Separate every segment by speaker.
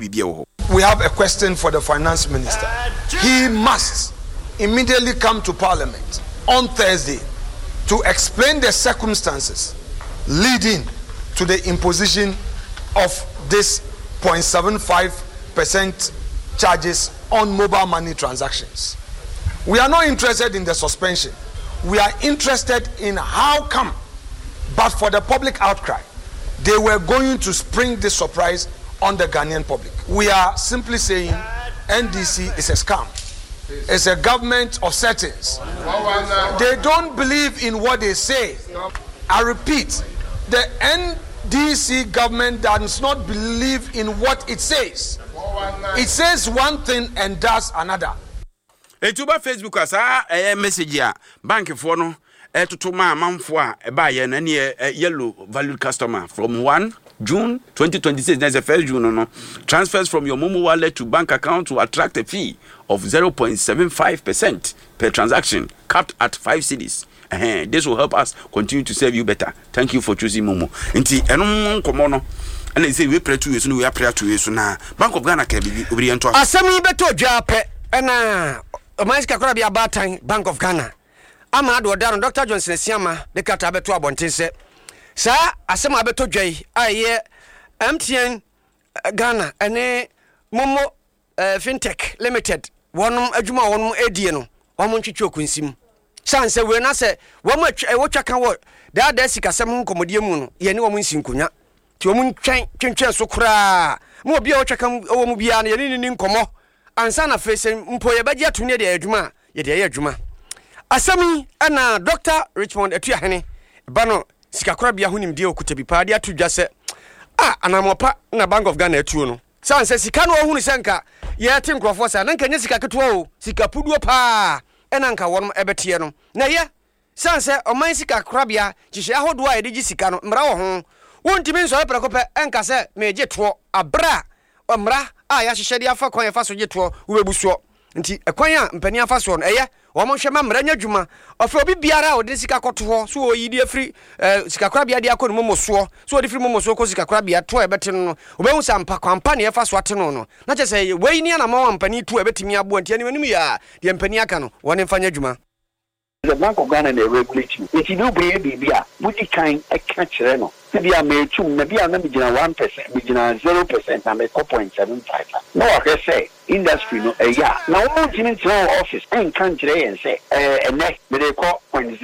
Speaker 1: We have a question for the finance minister. He must immediately come to Parliament on Thursday to explain the circumstances leading to the imposition of this 0.75% charges on mobile money transactions. We are not interested in the suspension. We are interested in how come, but for the public outcry, they were going to spring this surprise on the Ghanaian public. We are simply saying NDC is a scam. It's a government of settings. They don't believe in what they say. I repeat, the NDC government does not believe in what it says. It says one thing and does another.
Speaker 2: Etuba Facebook asa message ya bank for no to ma manfo a ba ye na yellow valued customer from 1 June 2026. There's a 1st June no transfers from your Momo wallet to bank account to attract a fee of 0.75% per transaction, capped at 5 cedis. This will help us continue to serve you better. Thank you for choosing Momo. Nti enom komono and they say we pray to you so we are prayer to you so na Bank of Ghana can be obriento
Speaker 3: asemi beto dwape na omanska kora bia batan Bank of Ghana ama do daro Dr. Johnson Siama de kata beto abontense sa asema beto dwai aye MTN Ghana ene Momo Fintech Limited wonum adwuma wonum edie no wonum twetwe okunsim sanse we na se wonum wotwa kan wo da sikasem nkomodie mu no ye ne wonum nsinkunya ti wonum twentwen so kura mo bia wotwa kan wo mu bia na ye ni nkomo ansa na face mpo ye bagia to ne de adwuma ye de ye adwuma asami ana Dr. Richmond Etuahene bano sikakora bia hunim die okuta bi pa de atudwa se anamopa na Bank of Ghana etuo no sanse sika no ohunu senka ye te nkrofo sa nanka nya sika keto o sika puduo pa enanka wonum ebete no na ye sanse oman sika krabia hihye ahodo a edigi sika no mra wo ho wontimi nso e prekope enka se meje to abra mra a ya hihye de afa kwan fa so je to wo bebusuo nti ekwan a mpani afa so no eye wo mo hwe ma mra nya dwuma ofa obi biara o de sika koto ho so oyi de afri sika krabia de akọ no momoso so de fri momoso ko sika krabia to ebete no obehu sampa kwampa ne fa so ate no no na che se we ni na ma mpani to ebetimi abo nti ani manum ya de mpani aka no woni mfa nya dwuma.
Speaker 4: The Bank of Ghana they regulate you. If you do bring bibia, would kind a catch no. Maybe I may too, maybe I maybe 1%, maybe 0%, I may 0.75. No, I say industry no yeah. Now one in our office and country and say next they call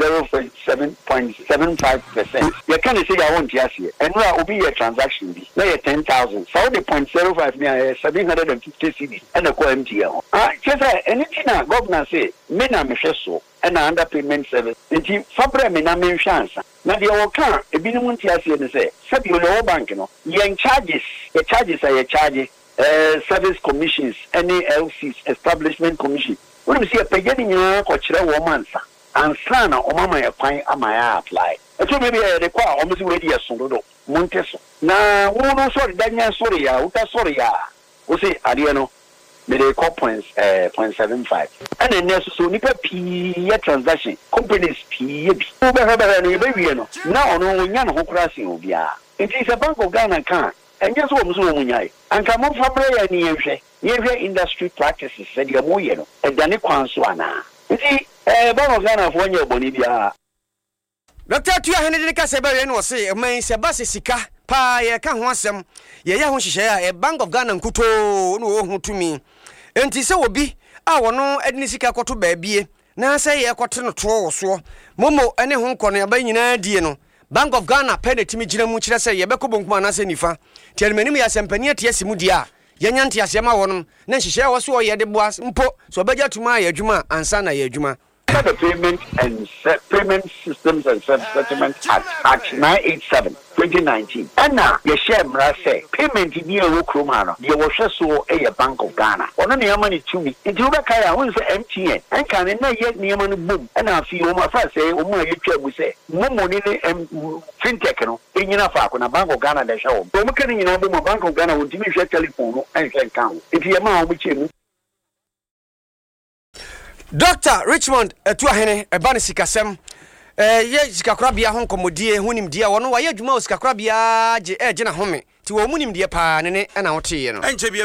Speaker 4: 0.75%. You can't say I want yes here. And will be a transaction be. Now 10,000. So the 0.05 near 750 cedis and a call MTL. Just anything governor say, men are so. And underpayment service. Nti fabre me na men chance. Na de o kan e bi no ntia se ne se. Sabi o no bank no. Yen charges, the charges are charge service commissions, any LCs, establishment commission. When we see a paying nyina ko kire wo mansa. Ansa na o mama ya kwan amaya apply. Eto maybe the kwa o msi we dia so do. Monteso. Na wo no sorry danya sorry ya, uta sorry ya. O say ade no they call 0.75. And then there's so nipa P transaction companies P. Now no nya no krasi obia. It is a Bank of Ghana can and just what so munyai. And come on Fabrea ni yenhwe industry practices said you mo ye no. E dane kwan so ana. Nti Bank of Ghana for nya boni bia.
Speaker 3: Dr. Etuahene de ka se be no se man se ba se sika pa ye ka ho asem ye ya ho hihye a Bank of Ghana nkuto no wo hu tumi enti se obi a wono adini sika koto baabie na se ye kote no to wo so momo ene ho nkono ya ba nyina die no Bank of Ghana penetimi gina mu kire se ye be kobonkuma na se nifa tielmanim ya sempani atia simu dia ye nyante asema wonom na hihye wo so ye de boas mpo so bagya tuma ya adwuma ansa na ya adwuma.
Speaker 4: The Payment and Payment Systems and Settlement Act 987 2019. And now the share say payment in your Krumano, you will so a Bank of Ghana. Or no money to me. Into the Kaya who's MTN and can yet near money boom. And I feel my first say, we say, no money fintech in your on a Bank of Ghana the show. But we can in a Bank of Ghana will give me a telephone and can count. If you amount which you
Speaker 3: Dr. Richmond Etuahene ebane sikasem ye sikakrabia ho nkomodie hunim dia wono wa ye adwuma o sikakrabia je na home ti wo munim die pa ne na wote ye no